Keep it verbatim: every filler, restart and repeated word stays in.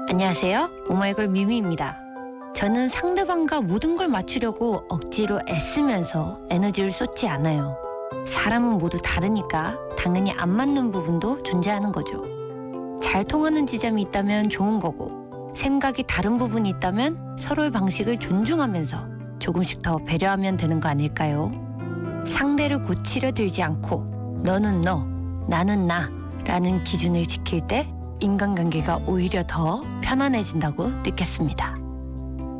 안녕하세요. 오마이걸 미미입니다. 저는 상대방과 모든 걸 맞추려고 억지로 애쓰면서 에너지를 쏟지 않아요. 사람은 모두 다르니까 당연히 안 맞는 부분도 존재하는 거죠. 잘 통하는 지점이 있다면 좋은 거고, 생각이 다른 부분이 있다면 서로의 방식을 존중하면서 조금씩 더 배려하면 되는 거 아닐까요? 상대를 고치려 들지 않고 너는 너, 나는 나 라는 기준을 지킬 때 인간관계가 오히려 더 편안해진다고 느꼈습니다.